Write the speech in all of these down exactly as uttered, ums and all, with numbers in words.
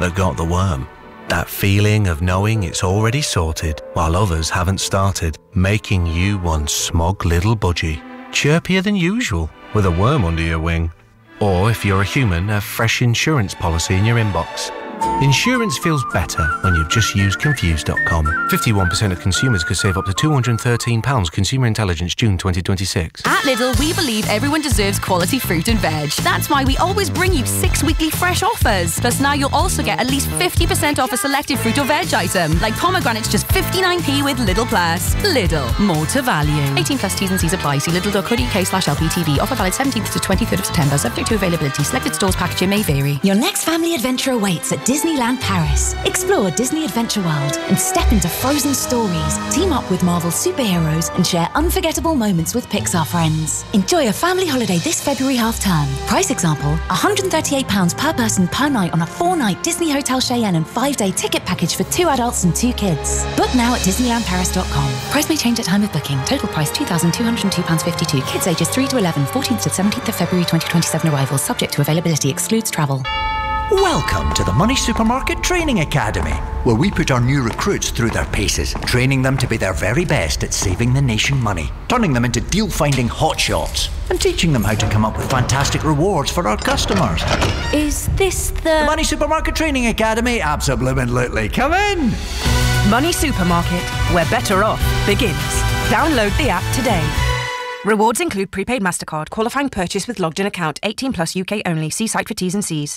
that got the worm. That feeling of knowing it's already sorted while others haven't started, making you one smug little budgie, chirpier than usual with a worm under your wing. Or if you're a human, a fresh insurance policy in your inbox. Insurance feels better when you've just used Confused dot com. fifty-one percent of consumers could save up to two hundred thirteen pounds. Consumer Intelligence, June twenty twenty-six. At Lidl, we believe everyone deserves quality fruit and veg. That's why we always bring you six weekly fresh offers. Plus now you'll also get at least fifty percent off a selected fruit or veg item, like pomegranates just fifty-nine p with Lidl Plus. Lidl, more to value. eighteen plus T's and C's apply. See lidl dot co dot uk slash L P T V. Offer valid seventeenth to twenty-third of September, subject to availability. Selected stores packaging may vary. Your next family adventure awaits at Disneyland Paris. Explore Disney Adventure World and step into frozen stories. Team up with Marvel superheroes and share unforgettable moments with Pixar friends. Enjoy a family holiday this February half-term. Price example, one hundred thirty-eight pounds per person per night on a four-night Disney Hotel Cheyenne and five-day ticket package for two adults and two kids. Book now at disneyland paris dot com. Price may change at time of booking. Total price two thousand two hundred two pounds fifty-two. Kids ages three to eleven, fourteenth to seventeenth of February twenty twenty-seven arrivals. Subject to availability. Excludes travel. Welcome to the Money Supermarket Training Academy, where we put our new recruits through their paces, training them to be their very best at saving the nation money, turning them into deal-finding hotshots, and teaching them how to come up with fantastic rewards for our customers. Is this the... The Money Supermarket Training Academy? Absolutely. Come in! Money Supermarket, where better off begins. Download the app today. Rewards include prepaid MasterCard, qualifying purchase with logged-in account, eighteen plus U K only. See site for T's and C's.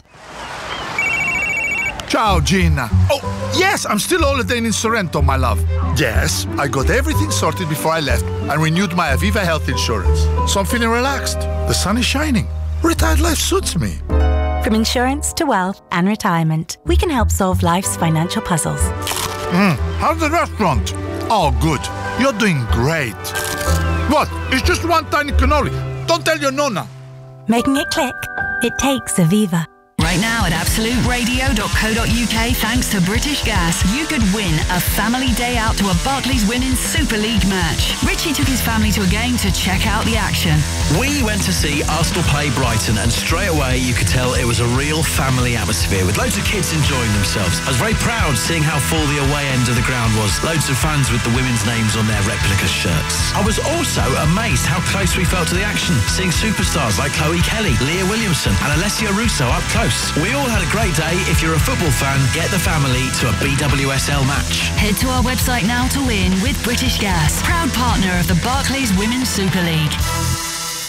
Ciao, Gina. Oh, yes, I'm still holidaying in Sorrento, my love. Yes, I got everything sorted before I left and renewed my Aviva health insurance. So I'm feeling relaxed. The sun is shining. Retired life suits me. From insurance to wealth and retirement, we can help solve life's financial puzzles. Mm, how's the restaurant? Oh, good. You're doing great. What? It's just one tiny cannoli. Don't tell your nonna. Making it click? It takes Aviva. Right now at absolute radio dot co dot uk, thanks to British Gas, you could win a family day out to a Barclays Women's Super League match. Richie took his family to a game to check out the action. We went to see Arsenal play Brighton, and straight away you could tell it was a real family atmosphere with loads of kids enjoying themselves. I was very proud seeing how full the away end of the ground was. Loads of fans with the women's names on their replica shirts. I was also amazed how close we felt to the action, seeing superstars like Chloe Kelly, Leah Williamson and Alessia Russo up close. We all had a great day. If you're a football fan, get the family to a B W S L match. Head to our website now to win with British Gas, proud partner of the Barclays Women's Super League.